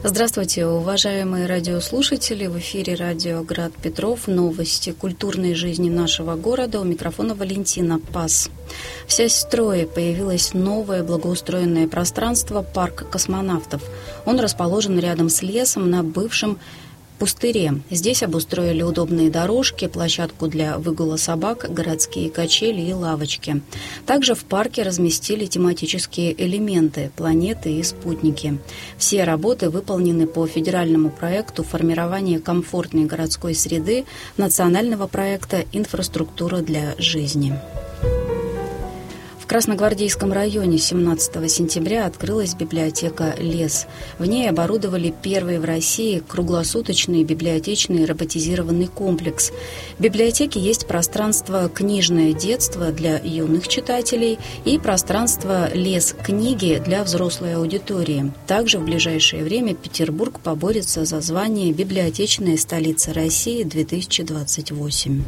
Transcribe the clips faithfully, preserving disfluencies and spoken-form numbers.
Здравствуйте, уважаемые радиослушатели. В эфире радио «Град Петров». Новости культурной жизни нашего города. У микрофона Валентина Пас. В Сясьстрое появилось новое благоустроенное пространство «Парк космонавтов». Он расположен рядом с лесом на бывшем пустыре. Здесь обустроили удобные дорожки, площадку для выгула собак, городские качели и лавочки. Также в парке разместили тематические элементы, планеты и спутники. Все работы выполнены по федеральному проекту формирования комфортной городской среды национального проекта «Инфраструктура для жизни». В Красногвардейском районе семнадцатого сентября открылась библиотека «Лес». В ней оборудовали первый в России круглосуточный библиотечный роботизированный комплекс. В библиотеке есть пространство «Книжное детство» для юных читателей и пространство «Лес-книги» для взрослой аудитории. Также в ближайшее время Петербург поборется за звание «Библиотечная столица России две тысячи двадцать восемь».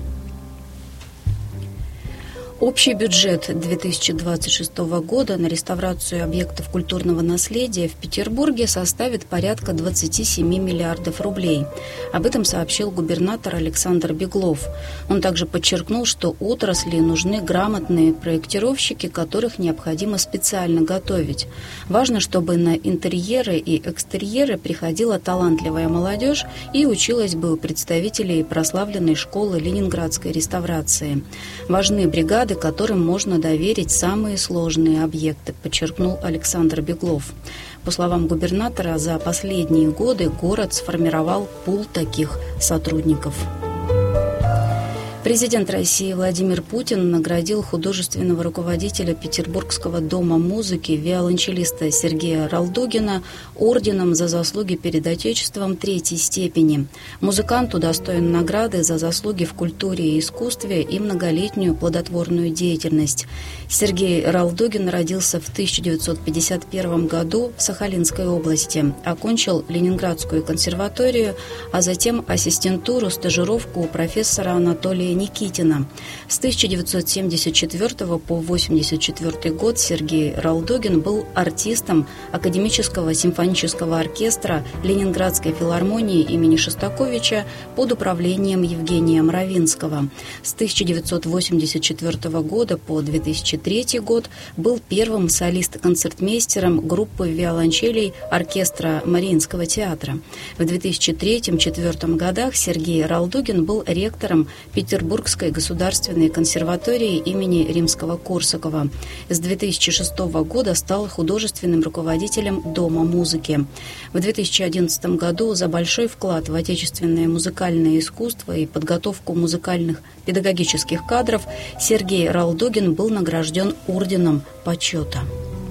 Общий бюджет две тысячи двадцать шестого года на реставрацию объектов культурного наследия в Петербурге составит порядка двадцать семь миллиардов рублей. Об этом сообщил губернатор Александр Беглов. Он также подчеркнул, что отрасли нужны грамотные проектировщики, которых необходимо специально готовить. Важно, чтобы на интерьеры и экстерьеры приходила талантливая молодежь и училась бы у представителей прославленной школы ленинградской реставрации. Важны бригады, которым можно доверить самые сложные объекты, подчеркнул Александр Беглов. По словам губернатора, за последние годы город сформировал пул таких сотрудников. Президент России Владимир Путин наградил художественного руководителя Петербургского дома музыки, виолончелиста Сергея Ралдугина, орденом за заслуги перед Отечеством третьей степени. Музыкант удостоен награды за заслуги в культуре и искусстве и многолетнюю плодотворную деятельность. Сергей Ралдугин родился в тысяча девятьсот пятьдесят первом году в Сахалинской области, окончил Ленинградскую консерваторию, а затем ассистентуру, стажировку у профессора Анатолия Никитина. С тысяча девятьсот семьдесят четвёртого по восемьдесят четвёртый год Сергей Ралдугин был артистом Академического симфонического оркестра Ленинградской филармонии имени Шостаковича под управлением Евгения Мравинского. С тысяча девятьсот восемьдесят четвёртого года по две тысячи третий год был первым солист-концертмейстером группы виолончелей оркестра Мариинского театра. В две тысячи третьем — две тысячи четвёртом годах Сергей Ралдугин был ректором Петербургской государственной консерватории имени Римского-Корсакова. С две тысячи шестого года стал художественным руководителем Дома музыки. В две тысячи одиннадцатом году за большой вклад в отечественное музыкальное искусство и подготовку музыкальных педагогических кадров Сергей Ралдугин был награжден орденом почета.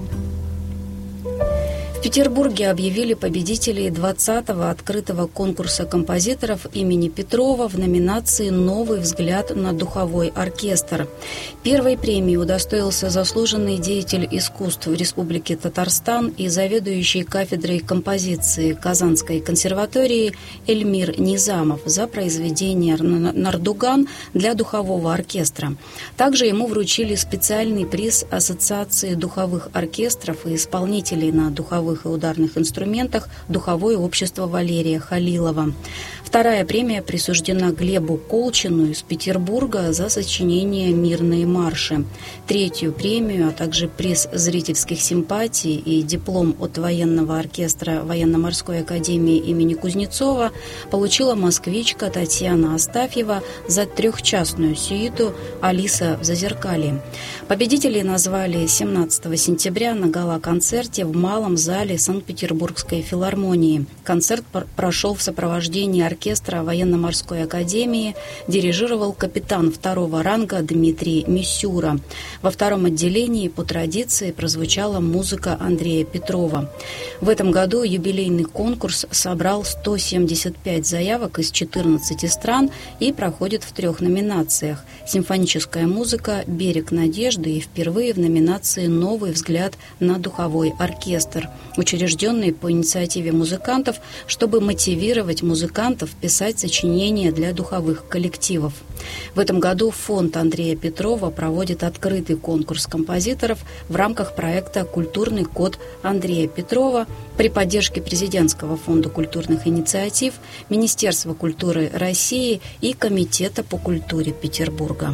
В Петербурге объявили победителей двадцатого открытого конкурса композиторов имени Петрова в номинации «Новый взгляд на духовой оркестр». Первой премией удостоился заслуженный деятель искусств Республики Татарстан и заведующий кафедрой композиции Казанской консерватории Эльмир Низамов за произведение «Нардуган» для духового оркестра. Также ему вручили специальный приз Ассоциации духовых оркестров и исполнителей на духовых и ударных инструментах «Духовое общество» Валерия Халилова. Вторая премия присуждена Глебу Колчину из Петербурга за сочинение «Мирные марши». Третью премию, а также приз зрительских симпатий и диплом от военного оркестра Военно-морской академии имени Кузнецова получила москвичка Татьяна Астафьева за трехчастную сюиту «Алиса в Зазеркалье». Победителей назвали семнадцатого сентября на гала-концерте в Малом зале Санкт-Петербургской филармонии. Концерт прошел в сопровождении оркестра Военно-морской академии, дирижировал капитан второго ранга Дмитрий Мисюра. Во втором отделении по традиции прозвучала музыка Андрея Петрова. В этом году юбилейный конкурс собрал сто семьдесят пять заявок из четырнадцати стран и проходит в трех номинациях: симфоническая музыка, «Берег надежды» и впервые в номинации «Новый взгляд на духовой оркестр», учрежденный по инициативе музыкантов, чтобы мотивировать музыкантов писать сочинения для духовых коллективов. В этом году фонд Андрея Петрова проводит открытый конкурс композиторов в рамках проекта «Культурный код Андрея Петрова» при поддержке Президентского фонда культурных инициатив, Министерства культуры России и Комитета по культуре Петербурга.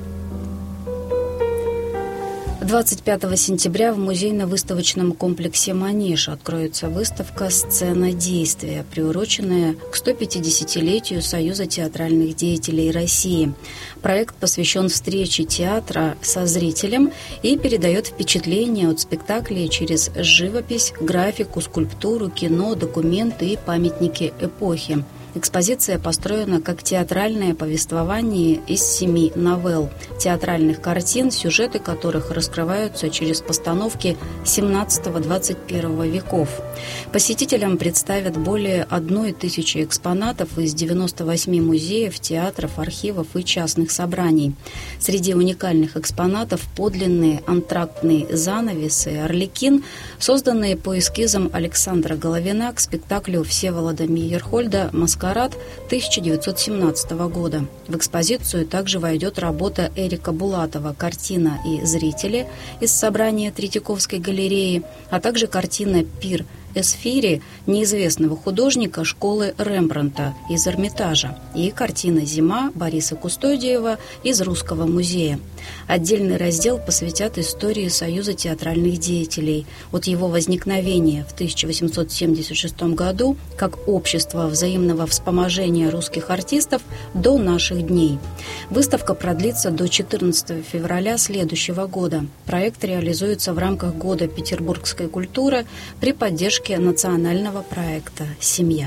двадцать пятого сентября в музейно-выставочном комплексе «Манеж» откроется выставка «Сцена действия», приуроченная к сто пятидесятилетию Союза театральных деятелей России. Проект посвящен встрече театра со зрителем и передает впечатление от спектаклей через живопись, графику, скульптуру, кино, документы и памятники эпохи. Экспозиция построена как театральное повествование из семи новелл, театральных картин, сюжеты которых раскрываются через постановки семнадцатого-двадцать первого веков. Посетителям представят более одной тысячи экспонатов из девяноста восьми музеев, театров, архивов и частных собраний. Среди уникальных экспонатов подлинные антрактные занавесы «Арлекин», созданные по эскизам Александра Головина к спектаклю Всеволода Мейерхольда «Москва» тысяча девятьсот семнадцатого года. В экспозицию также войдет работа Эрика Булатова «Картина и зрители» из собрания Третьяковской галереи, а также картина «Пир Эсфири» неизвестного художника школы Рембрандта из Эрмитажа и картина «Зима» Бориса Кустодиева из Русского музея. Отдельный раздел посвятят истории Союза театральных деятелей от его возникновения в тысяча восемьсот семьдесят шестом году как общество взаимного вспоможения русских артистов до наших дней. Выставка продлится до четырнадцатого февраля следующего года. Проект реализуется в рамках Года петербургской культуры при поддержке национального проекта «Семья».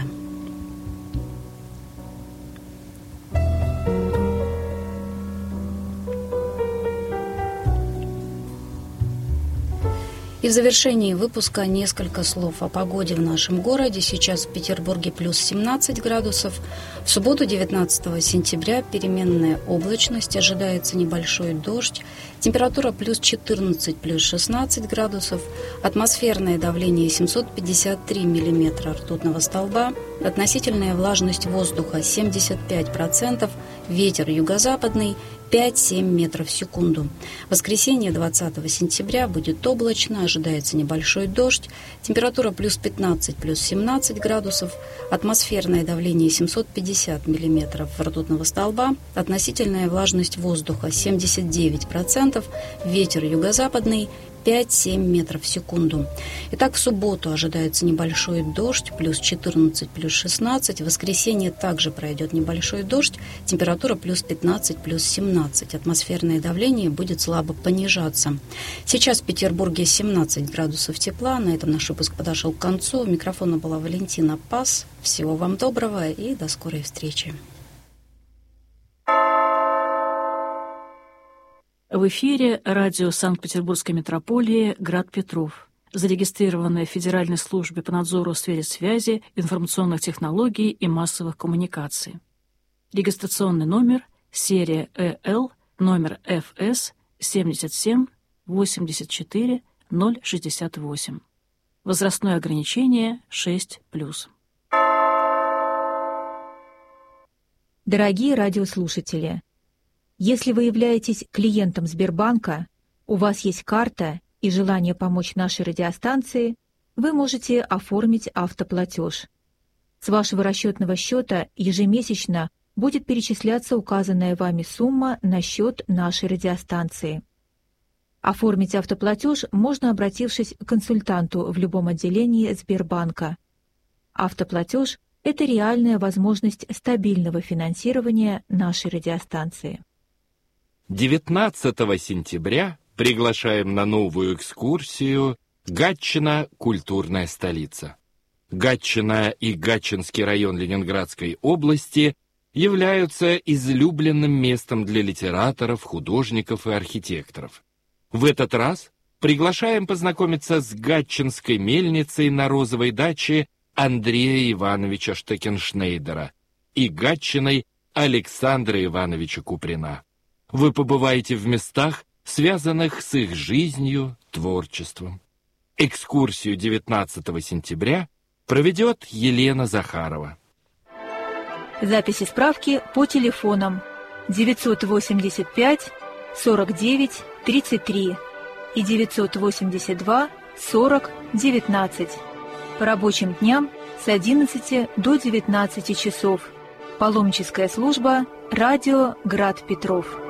И в завершении выпуска несколько слов о погоде в нашем городе. Сейчас в Петербурге плюс семнадцать градусов. В субботу, девятнадцатого сентября, переменная облачность, ожидается небольшой дождь. Температура плюс четырнадцать, плюс шестнадцать градусов. Атмосферное давление семьсот пятьдесят три миллиметра ртутного столба. Относительная влажность воздуха семьдесят пять процентов. Ветер юго-западный пять-семь метров в секунду. В воскресенье, двадцатого сентября, будет облачно, ожидается небольшой дождь. Температура плюс пятнадцать, плюс семнадцать градусов. Атмосферное давление семьсот пятьдесят миллиметров ртутного столба. Относительная влажность воздуха семьдесят девять процентов. Ветер юго-западный пять-семь метров в секунду. Итак, в субботу ожидается небольшой дождь, плюс четырнадцать, плюс шестнадцать. В воскресенье также пройдет небольшой дождь, температура плюс пятнадцать, плюс семнадцать. Атмосферное давление будет слабо понижаться. Сейчас в Петербурге семнадцать градусов тепла. На этом наш выпуск подошел к концу. У микрофона была Валентина Пас. Всего вам доброго и до скорой встречи. В эфире радио Санкт-Петербургской метрополии «Град Петров», зарегистрированное в Федеральной службе по надзору в сфере связи, информационных технологий и массовых коммуникаций. Регистрационный номер, серия Э Л, номер Ф С семьдесят семь восемьдесят четыре ноль шестьдесят восемь. Возрастное ограничение шесть плюс. Дорогие радиослушатели, если вы являетесь клиентом Сбербанка, у вас есть карта и желание помочь нашей радиостанции, вы можете оформить автоплатеж. С вашего расчетного счета ежемесячно будет перечисляться указанная вами сумма на счет нашей радиостанции. Оформить автоплатеж можно, обратившись к консультанту в любом отделении Сбербанка. Автоплатеж – это реальная возможность стабильного финансирования нашей радиостанции. девятнадцатого сентября приглашаем на новую экскурсию «Гатчина. Культурная столица». Гатчина и Гатчинский район Ленинградской области являются излюбленным местом для литераторов, художников и архитекторов. В этот раз приглашаем познакомиться с гатчинской мельницей на Розовой даче Андрея Ивановича Штекеншнейдера и гатчиной Александра Ивановича Куприна. Вы побываете в местах, связанных с их жизнью, творчеством. Экскурсию девятнадцатого сентября проведет Елена Захарова. Записи справки по телефонам девятьсот восемьдесят пять сорок девять тридцать три и девятьсот восемьдесят два сорок девятнадцать. По рабочим дням с одиннадцати до девятнадцати часов. Паломническая служба «Радио Град Петров».